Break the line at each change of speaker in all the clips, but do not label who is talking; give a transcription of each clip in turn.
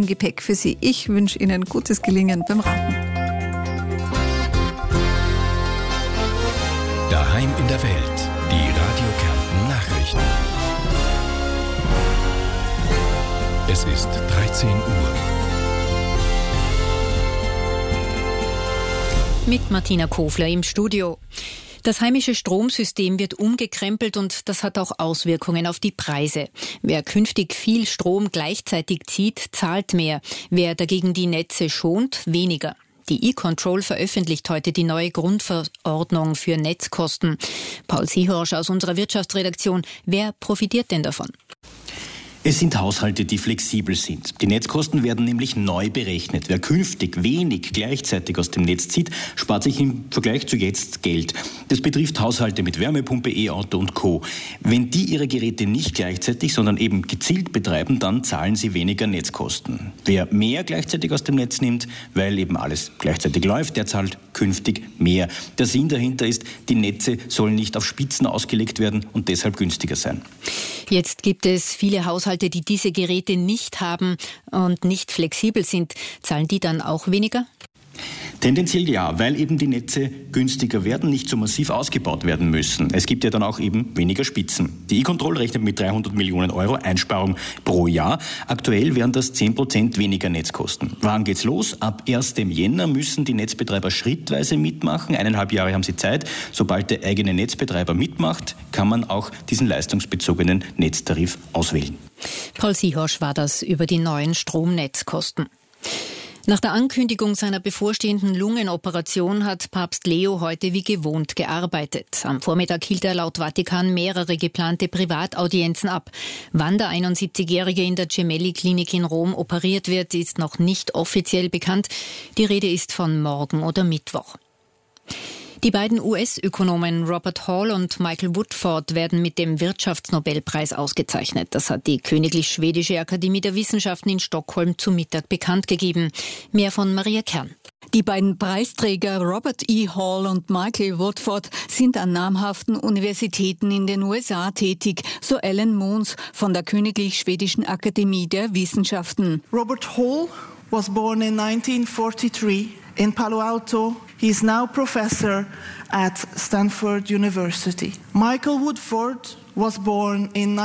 im Gepäck für Sie. Ich wünsche Ihnen gutes Gelingen beim Raten.
Daheim in der Welt, die Radio Kärnten Nachrichten. Es ist 13 Uhr.
Mit Martina Kofler im Studio. Das heimische Stromsystem wird umgekrempelt und das hat auch Auswirkungen auf die Preise. Wer künftig viel Strom gleichzeitig zieht, zahlt mehr. Wer dagegen die Netze schont, weniger. Die E-Control veröffentlicht heute die neue Grundverordnung für Netzkosten. Paul Seehorsch aus unserer Wirtschaftsredaktion. Wer profitiert denn davon?
Es sind Haushalte, die flexibel sind. Die Netzkosten werden nämlich neu berechnet. Wer künftig wenig gleichzeitig aus dem Netz zieht, spart sich im Vergleich zu jetzt Geld. Das betrifft Haushalte mit Wärmepumpe, E-Auto und Co. Wenn die ihre Geräte nicht gleichzeitig, sondern eben gezielt betreiben, dann zahlen sie weniger Netzkosten. Wer mehr gleichzeitig aus dem Netz nimmt, weil eben alles gleichzeitig läuft, der zahlt künftig mehr. Der Sinn dahinter ist, die Netze sollen nicht auf Spitzen ausgelegt werden und deshalb günstiger sein.
Jetzt gibt es viele Haushalte, die diese Geräte nicht haben und nicht flexibel sind. Zahlen die dann auch weniger?
Tendenziell ja, weil eben die Netze günstiger werden, nicht so massiv ausgebaut werden müssen. Es gibt ja dann auch eben weniger Spitzen. Die E-Control rechnet mit 300 Millionen Euro Einsparung pro Jahr. Aktuell wären das 10% weniger Netzkosten. Wann geht's los? Ab 1. Jänner müssen die Netzbetreiber schrittweise mitmachen. 1,5 Jahre haben sie Zeit. Sobald der eigene Netzbetreiber mitmacht, kann man auch diesen leistungsbezogenen Netztarif auswählen.
Paul Seehorsch war das über die neuen Stromnetzkosten. Nach der Ankündigung seiner bevorstehenden Lungenoperation hat Papst Leo heute wie gewohnt gearbeitet. Am Vormittag hielt er laut Vatikan mehrere geplante Privataudienzen ab. Wann der 71-Jährige in der Gemelli-Klinik in Rom operiert wird, ist noch nicht offiziell bekannt. Die Rede ist von morgen oder Mittwoch. Die beiden US-Ökonomen Robert Hall und Michael Woodford werden mit dem Wirtschaftsnobelpreis ausgezeichnet. Das hat die Königlich Schwedische Akademie der Wissenschaften in Stockholm zu Mittag bekannt gegeben. Mehr von Maria Kern.
Die beiden Preisträger Robert E. Hall und Michael Woodford sind an namhaften Universitäten in den USA tätig, so Alan Moons von der Königlich Schwedischen Akademie der Wissenschaften.
Robert Hall was born in 1943 in Palo Alto. He is now professor at Stanford University. Michael Woodford was born in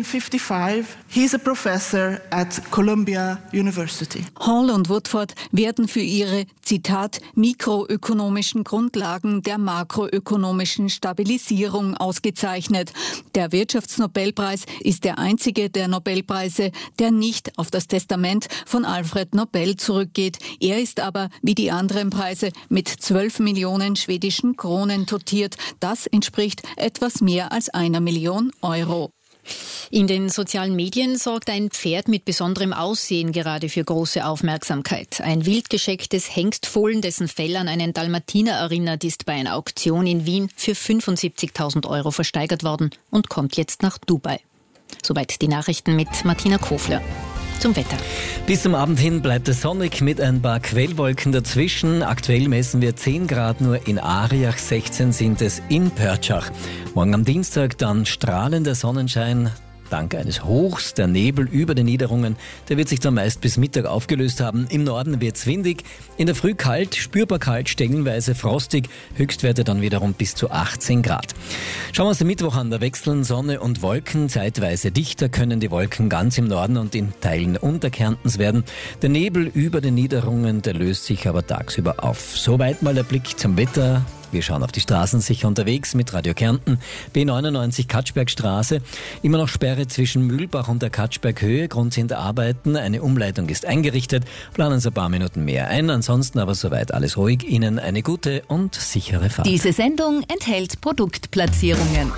1955. He is a professor at Columbia University.
Hall und Woodford werden für ihre, Zitat, mikroökonomischen Grundlagen der makroökonomischen Stabilisierung ausgezeichnet. Der Wirtschaftsnobelpreis ist der einzige der Nobelpreise, der nicht auf das Testament von Alfred Nobel zurückgeht. Er ist aber, wie die anderen Preise, mit 12 Millionen schwedischen Kronen dotiert. Das entspricht etwas mehr als 1 Million Euro.
In den sozialen Medien sorgt ein Pferd mit besonderem Aussehen gerade für große Aufmerksamkeit. Ein wild geschecktes Hengstfohlen, dessen Fell an einen Dalmatiner erinnert, ist bei einer Auktion in Wien für 75.000 Euro versteigert worden und kommt jetzt nach Dubai. Soweit die Nachrichten mit Martina Kofler. Zum Wetter.
Bis zum Abend hin bleibt es sonnig mit ein paar Quellwolken dazwischen. Aktuell messen wir 10 Grad nur in Ariach, 16 sind es in Pörtschach. Morgen am Dienstag dann strahlender Sonnenschein. Dank eines Hochs, der Nebel über den Niederungen, der wird sich dann meist bis Mittag aufgelöst haben. Im Norden wird's windig, in der Früh kalt, spürbar kalt, stellenweise frostig, Höchstwerte dann wiederum bis zu 18 Grad. Schauen wir uns den Mittwoch an, da wechseln Sonne und Wolken, zeitweise dichter können die Wolken ganz im Norden und in Teilen Unterkärntens werden. Der Nebel über den Niederungen, der löst sich aber tagsüber auf. Soweit mal der Blick zum Wetter. Wir schauen auf die Straßen, sicher unterwegs mit Radio Kärnten. B99 Katschbergstraße. Immer noch Sperre zwischen Mühlbach und der Katschberghöhe. Grund sind Arbeiten. Eine Umleitung ist eingerichtet. Planen Sie ein paar Minuten mehr ein. Ansonsten aber soweit alles ruhig. Ihnen eine gute und sichere Fahrt.
Diese Sendung enthält Produktplatzierungen.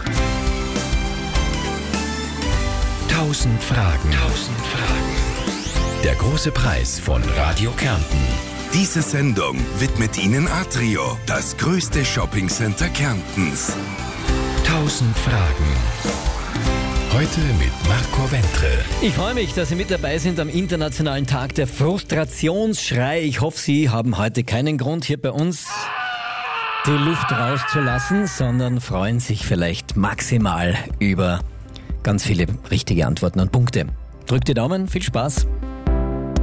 1000 Fragen. Der große Preis von Radio Kärnten.
Diese Sendung widmet Ihnen Atrio, das größte Shoppingcenter Kärntens.
1000 Fragen. Heute mit Marco Ventre.
Ich freue mich, dass Sie mit dabei sind am Internationalen Tag der Frustrationsschrei. Ich hoffe, Sie haben heute keinen Grund, hier bei uns die Luft rauszulassen, sondern freuen sich vielleicht maximal über ganz viele richtige Antworten und Punkte. Drückt die Daumen, viel Spaß.